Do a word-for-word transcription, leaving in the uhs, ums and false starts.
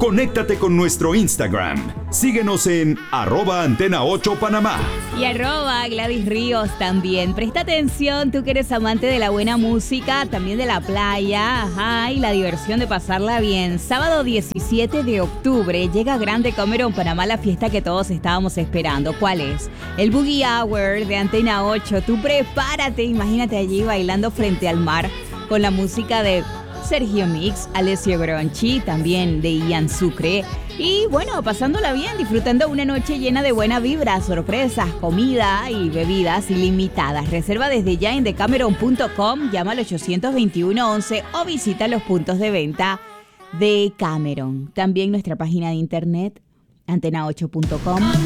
Conéctate con nuestro Instagram. Síguenos en arroba Antena ocho Panamá. Y arroba Gladys Ríos también. Presta atención, tú que eres amante de la buena música, también de la playa, ajá, y la diversión de pasarla bien. Sábado diecisiete de octubre llega a Grande Cameron, Panamá, la fiesta que todos estábamos esperando. ¿Cuál es? El Boogie Hour de Antena ocho. Tú prepárate, imagínate allí bailando frente al mar con la música de Sergio Mix, Alessio Gronchi, también de Ian Sucre. Y bueno, pasándola bien, disfrutando una noche llena de buena vibra, sorpresas, comida y bebidas ilimitadas. Reserva desde ya en decameron punto com, llama al ochocientos veintiuno once o visita los puntos de venta de Cameron. También nuestra página de internet, antena ocho punto com.